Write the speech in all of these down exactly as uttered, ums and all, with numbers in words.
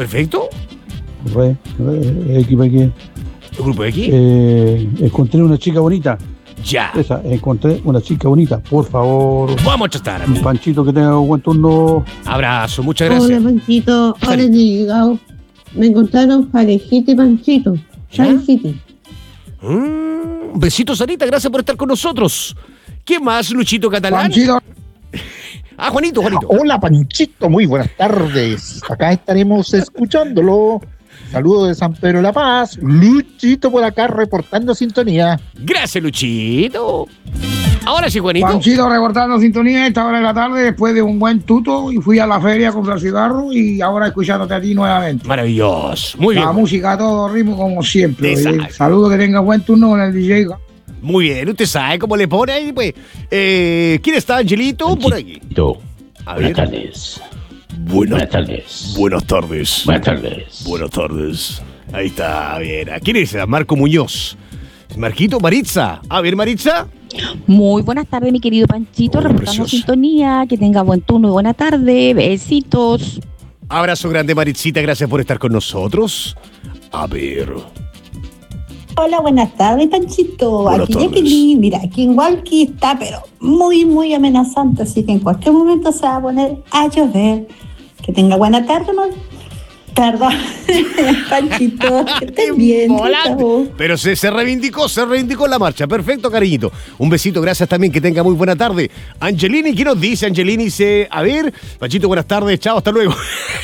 Perfecto. Re, re, equipo aquí. ¿El grupo X? Eh, encontré una chica bonita. Ya. Esa, encontré una chica bonita. Por favor. Vamos a chatar. Un Panchito que tenga un buen turno. Abrazo, muchas gracias. Hola, Panchito. Hola, llegado. Me encontraron Parejita y Panchito. Parejita. Mm, besitos, Sarita. Gracias por estar con nosotros. ¿Qué más, Luchito Catalán? Panchito. Ah, Juanito, Juanito. Hola, Panchito. Muy buenas tardes. Acá estaremos escuchándolo. Saludos de San Pedro de la Paz. Luchito por acá reportando sintonía. Gracias, Luchito. Ahora sí, Juanito. Panchito reportando sintonía a esta hora de la tarde después de un buen tuto y fui a la feria a comprar cigarros y ahora escuchándote a ti nuevamente. Maravilloso. Muy bien. La música a todo ritmo como siempre. Exacto. Saludos, que tenga buen turno con el D J. Muy bien, usted sabe cómo le pone ahí, pues. Eh, ¿Quién está, Angelito? Panchito, por aquí. A buenas ver. tardes. Buenas, Buenas tardes. Buenas tardes. Buenas tardes. Buenas tardes. Ahí está, bien. ¿Quién es? Marco Muñoz. Marquito, Maritza. A ver, Maritza. Muy buenas tardes, mi querido Panchito. Oh, reportando preciosa. sintonía. Que tenga buen turno y buena tarde. Besitos. Abrazo grande, Maritzita. Gracias por estar con nosotros. A ver. Hola, buenas tardes, Panchito. Buenas aquí tardes. Jacqueline. Mira, aquí en Walkie está, pero muy, muy amenazante, así que en cualquier momento se va a poner a llover. Que tenga buena tarde, ¿no? Perdón, Panchito, que estés bien. Chao. Pero se, se reivindicó, se reivindicó la marcha. Perfecto, cariñito. Un besito, gracias también. Que tenga muy buena tarde. Angelini, ¿qué nos dice? Angelini dice, a ver, Panchito, buenas tardes. Chao, hasta luego.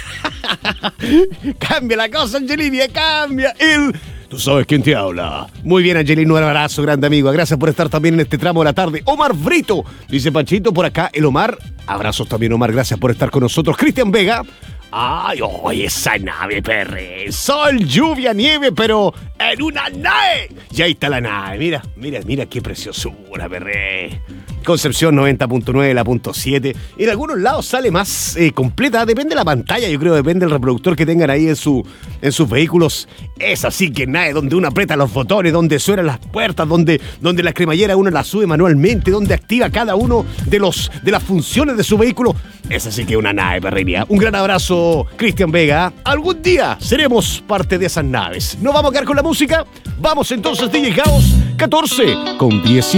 Cambia la cosa, Angelini, cambia. El... Tú sabes quién te habla. Muy bien, Angelino, un abrazo, grande amigo. Gracias por estar también en este tramo de la tarde. Omar Brito, dice Panchito, por acá el Omar. Abrazos también, Omar, gracias por estar con nosotros. Cristian Vega. Ay, oye, esa nave, perre. Sol, lluvia, nieve, pero en una nave. Y ahí está la nave. Mira, mira, mira qué preciosura, perre. Concepción noventa punto nueve, la punto siete. En algunos lados sale más eh, completa. Depende de la pantalla, yo creo. Depende del reproductor que tengan ahí en, su, en sus vehículos. Es así que nada, donde uno aprieta los botones, donde suenan las puertas, donde, donde la cremallera uno la sube manualmente, donde activa cada uno de, los, de las funciones de su vehículo. Es así que una nave, perrería. Un gran abrazo, Cristian Vega. Algún día seremos parte de esas naves. ¿No vamos a quedar con la música? Vamos entonces, D J Caos catorce con diez.